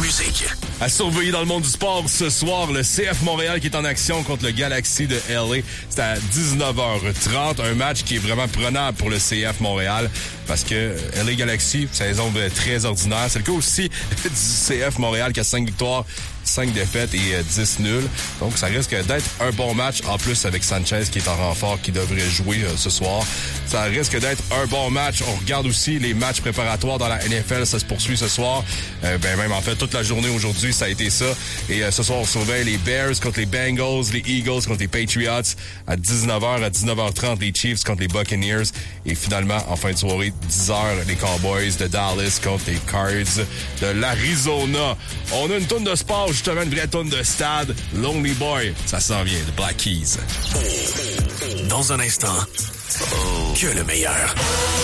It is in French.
musique. À surveiller dans le monde du sport ce soir, le CF Montréal qui est en action contre le Galaxy de LA. C'est à 19h30, un match qui est vraiment prenable pour le CF Montréal parce que LA Galaxy, saison très ordinaire. C'est le cas aussi du CF Montréal qui a 5 victoires, 5 défaites et 10 nuls. Donc, ça risque d'être un bon match. En plus, avec Sanchez qui est en renfort, qui devrait jouer ce soir. Ça risque d'être un bon match. On regarde aussi les matchs préparatoires dans la NFL. Ça se poursuit ce soir. Même en fait, toute la journée aujourd'hui, ça a été ça. Et ce soir, on surveille les Bears contre les Bengals, les Eagles contre les Patriots. À 19h, à 19h30, les Chiefs contre les Buccaneers. Et finalement, en fin de soirée, 10h, les Cowboys de Dallas contre les Cards de l'Arizona. On a une tourne de sport, justement, une vraie tourne de stade. Lonely Boy, ça s'en vient, de Black Keys. Dans un instant, que le meilleur.